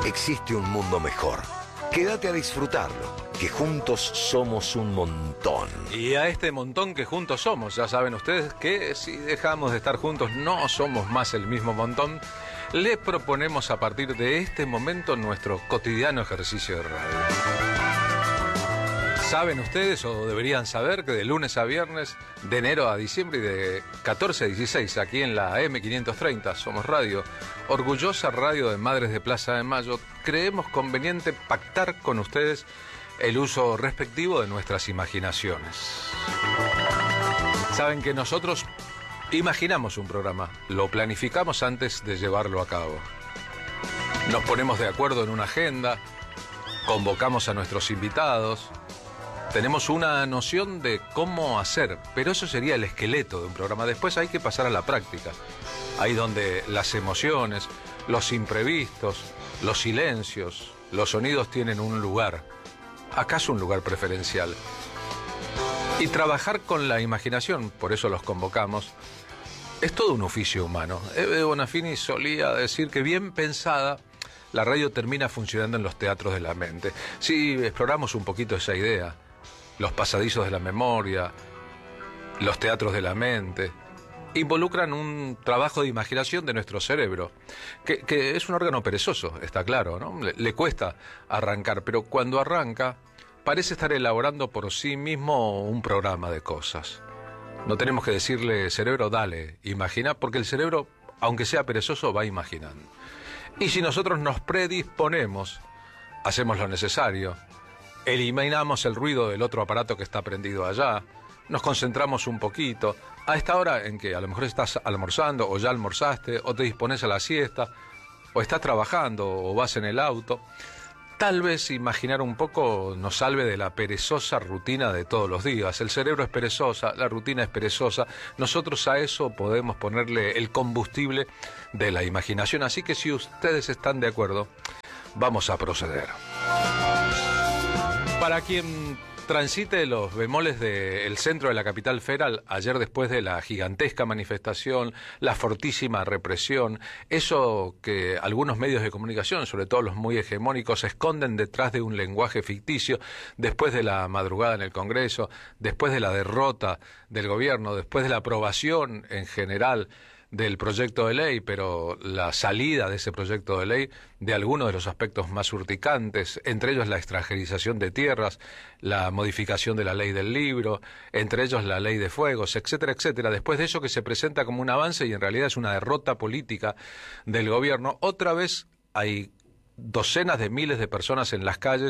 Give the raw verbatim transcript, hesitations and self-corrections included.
existe un mundo mejor. Quédate a disfrutarlo, que juntos somos un montón. Y a este montón que juntos somos, ya saben ustedes que si dejamos de estar juntos no somos más el mismo montón. Les proponemos a partir de este momento nuestro cotidiano ejercicio de radio. Saben ustedes, o deberían saber, que de lunes a viernes, de enero a diciembre y de catorce a dieciséis, aquí en la eme quinientos treinta, Somos Radio, orgullosa radio de Madres de Plaza de Mayo, creemos conveniente pactar con ustedes el uso respectivo de nuestras imaginaciones. Saben que nosotros imaginamos un programa, lo planificamos antes de llevarlo a cabo. Nos ponemos de acuerdo en una agenda, convocamos a nuestros invitados. Tenemos una noción de cómo hacer, pero eso sería el esqueleto de un programa. Después hay que pasar a la práctica. Ahí donde las emociones, los imprevistos, los silencios, los sonidos tienen un lugar. ¿Acaso un lugar preferencial? Y trabajar con la imaginación, por eso los convocamos, es todo un oficio humano. Ebe Bonafini solía decir que bien pensada, la radio termina funcionando en los teatros de la mente. Si exploramos un poquito esa idea, los pasadizos de la memoria, los teatros de la mente, involucran un trabajo de imaginación de nuestro cerebro, que, que es un órgano perezoso, está claro, ¿no? Le, le cuesta arrancar, pero cuando arranca, parece estar elaborando por sí mismo un programa de cosas. No tenemos que decirle, cerebro, dale, imagina, porque el cerebro, aunque sea perezoso, va imaginando. Y si nosotros nos predisponemos, hacemos lo necesario, eliminamos el ruido del otro aparato que está prendido allá, nos concentramos un poquito, a esta hora en que a lo mejor estás almorzando o ya almorzaste, o te dispones a la siesta, o estás trabajando o vas en el auto, tal vez imaginar un poco nos salve de la perezosa rutina de todos los días. El cerebro es perezosa, la rutina es perezosa, nosotros a eso podemos ponerle el combustible de la imaginación, así que si ustedes están de acuerdo, vamos a proceder. Para quien transite los bemoles del centro de la capital federal, ayer después de la gigantesca manifestación, la fortísima represión, eso que algunos medios de comunicación, sobre todo los muy hegemónicos, esconden detrás de un lenguaje ficticio, después de la madrugada en el Congreso, después de la derrota del gobierno, después de la aprobación en general del proyecto de ley, pero la salida de ese proyecto de ley de algunos de los aspectos más urticantes, entre ellos la extranjerización de tierras, la modificación de la ley del libro, entre ellos la ley de fuegos, etcétera, etcétera. Después de eso que se presenta como un avance y en realidad es una derrota política del gobierno, otra vez hay docenas de miles de personas en las calles